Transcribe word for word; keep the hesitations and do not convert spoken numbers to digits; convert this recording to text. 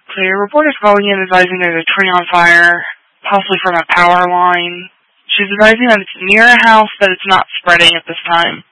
So your reporter's calling in advising there's a tree on fire, possibly from a power line. She's advising that it's near a house, but it's not spreading at this time.